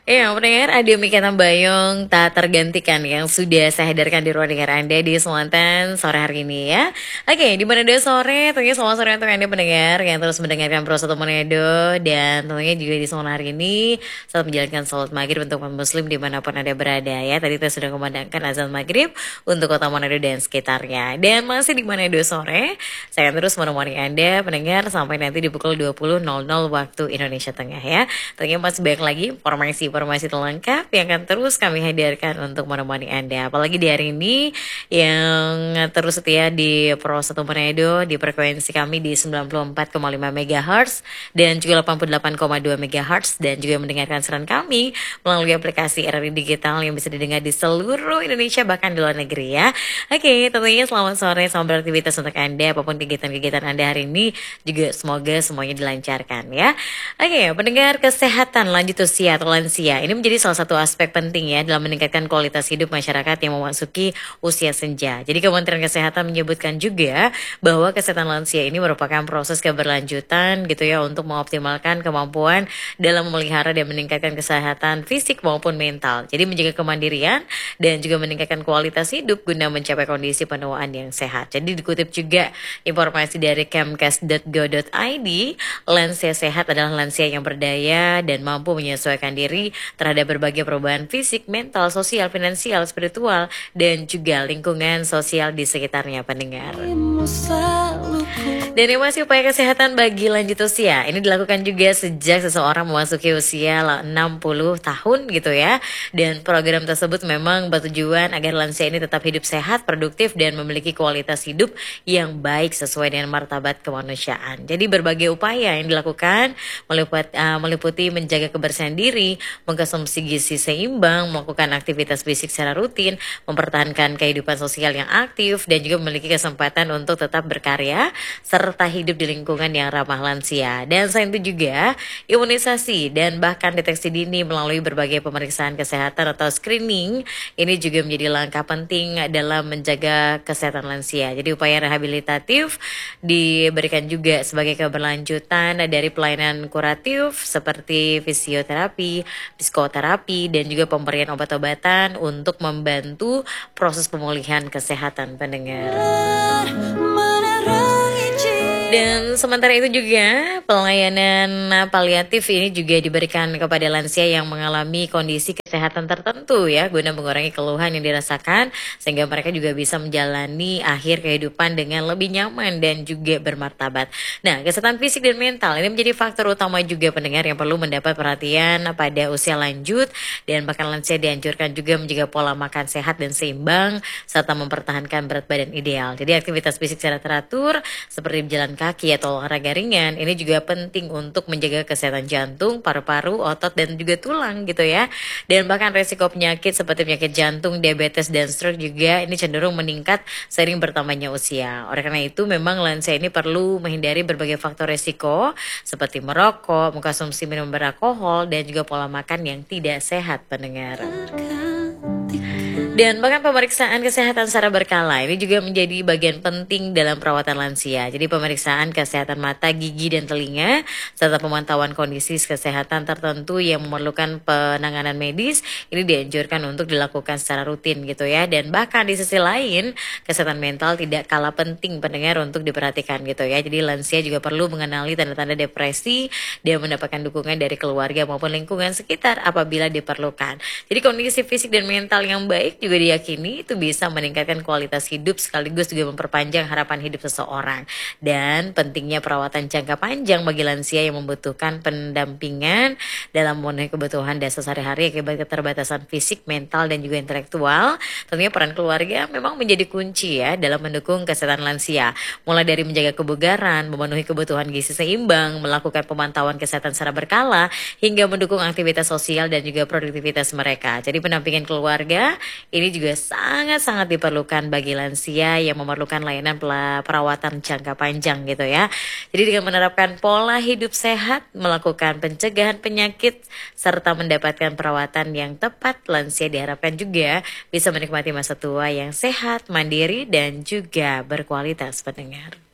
Iya, pendengar ada Mika Tambayong tak tergantikan yang sudah saya hadirkan di ruang dengar Anda di Selatan sore hari ini ya. Oke, di mana ada sore, tentunya selamat sore untuk Anda pendengar yang terus mendengarkan Pro 1 Monedo dan tentunya juga di sore hari ini saat menjalankan salat maghrib untuk umat muslim dimanapun Anda berada ya. Tadi kita sudah memandangkan azan maghrib untuk kota Manado dan sekitarnya. Dan masih di Manado sore, saya akan terus menemani Anda pendengar sampai nanti di pukul 20.00 waktu Indonesia Tengah ya. Tentunya masih banyak lagi informasi terlengkap yang akan terus kami hadirkan untuk menemani Anda. Apalagi di hari ini yang terus setia di Pro 1 Manado di frekuensi kami di 94,5 MHz dan juga 88,2 MHz dan juga mendengarkan siaran kami melalui aplikasi RRI Digital yang bisa didengar di seluruh Indonesia bahkan di luar negeri ya. Oke, tentunya selamat sore, selamat beraktivitas untuk Anda apapun kegiatan-kegiatan Anda hari ini juga semoga semuanya dilancarkan ya. Oke, pendengar kesehatan lanjut usia atau lansia ini menjadi salah satu aspek penting ya dalam meningkatkan kualitas hidup masyarakat yang memasuki usia senja. Jadi Kementerian Kesehatan menyebutkan juga bahwa kesehatan lansia ini merupakan proses keberlanjutan gitu ya untuk mengoptimalkan kemampuan dalam memelihara dan meningkatkan kesehatan fisik maupun mental. Jadi menjaga kemandirian dan juga meningkatkan kualitas hidup guna mencapai kondisi penuaan yang sehat. Jadi dikutip juga informasi dari kemkes.go.id, lansia sehat adalah lansia yang berdaya dan mampu menyesuaikan diri terhadap berbagai perubahan fisik, mental, sosial, finansial, spiritual, dan juga lingkungan sosial di sekitarnya pendengar. Dan masih upaya kesehatan bagi lanjut usia ini dilakukan juga sejak seseorang memasuki usia 60 tahun gitu ya. Dan program tersebut memang bertujuan agar lansia ini tetap hidup sehat, produktif, dan memiliki kualitas hidup yang baik sesuai dengan martabat kemanusiaan. Jadi berbagai upaya yang dilakukan meliputi menjaga kebersihan diri, mengkonsumsi gizi seimbang, melakukan aktivitas fisik secara rutin, mempertahankan kehidupan sosial yang aktif, dan juga memiliki kesempatan untuk tetap berkarya, serta hidup di lingkungan yang ramah lansia. Dan selain itu juga imunisasi dan bahkan deteksi dini melalui berbagai pemeriksaan kesehatan atau screening ini juga menjadi langkah penting dalam menjaga kesehatan lansia. Jadi upaya rehabilitatif diberikan juga sebagai keberlanjutan dari pelayanan kuratif seperti fisioterapi, psikoterapi, dan juga pemberian obat-obatan untuk membantu proses pemulihan kesehatan pendengar. Dan sementara itu juga pelayanan paliatif ini juga diberikan kepada lansia yang mengalami kondisi kesehatan tertentu ya guna mengurangi keluhan yang dirasakan sehingga mereka juga bisa menjalani akhir kehidupan dengan lebih nyaman dan juga bermartabat. Nah, kesehatan fisik dan mental ini menjadi faktor utama juga pendengar yang perlu mendapat perhatian pada usia lanjut dan bahkan lansia dianjurkan juga menjaga pola makan sehat dan seimbang serta mempertahankan berat badan ideal. Jadi aktivitas fisik secara teratur seperti berjalan kaki atau olahraga ringan ini juga penting untuk menjaga kesehatan jantung, paru-paru, otot, dan juga tulang gitu ya. Dan bahkan resiko penyakit seperti penyakit jantung, diabetes, dan stroke juga ini cenderung meningkat seiring bertambahnya usia. Oleh karena itu memang lansia ini perlu menghindari berbagai faktor resiko seperti merokok, mengkonsumsi minuman beralkohol, dan juga pola makan yang tidak sehat pendengar. Dan bahkan pemeriksaan kesehatan secara berkala ini juga menjadi bagian penting dalam perawatan lansia. Jadi pemeriksaan kesehatan mata, gigi, dan telinga serta pemantauan kondisi kesehatan tertentu yang memerlukan penanganan medis ini dianjurkan untuk dilakukan secara rutin gitu ya. Dan bahkan di sisi lain kesehatan mental tidak kalah penting pendengar untuk diperhatikan gitu ya. Jadi lansia juga perlu mengenali tanda-tanda depresi dan mendapatkan dukungan dari keluarga maupun lingkungan sekitar apabila diperlukan. Jadi kondisi fisik dan mental yang baik juga diyakini itu bisa meningkatkan kualitas hidup sekaligus juga memperpanjang harapan hidup seseorang. Dan pentingnya perawatan jangka panjang bagi lansia yang membutuhkan pendampingan dalam memenuhi kebutuhan dasar sehari-hari akibat keterbatasan fisik, mental, dan juga intelektual. Tentunya peran keluarga memang menjadi kunci ya dalam mendukung kesehatan lansia. Mulai dari menjaga kebugaran, memenuhi kebutuhan gizi seimbang, melakukan pemantauan kesehatan secara berkala, hingga mendukung aktivitas sosial dan juga produktivitas mereka. Jadi pendampingan keluarga ini juga sangat-sangat diperlukan bagi lansia yang memerlukan layanan perawatan jangka panjang gitu ya. Jadi dengan menerapkan pola hidup sehat, melakukan pencegahan penyakit, serta mendapatkan perawatan yang tepat, lansia diharapkan juga bisa menikmati masa tua yang sehat, mandiri, dan juga berkualitas pendengar.